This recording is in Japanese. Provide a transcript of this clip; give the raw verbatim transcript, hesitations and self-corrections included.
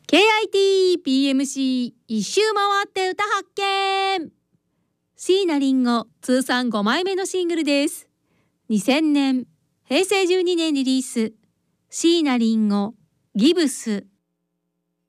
ケーアイティーピーエムシー 一周回って歌発見。椎名林檎通算ごまいめのシングルです。にせんねん、へいせいじゅうにねんリリース、椎名林檎ギブス。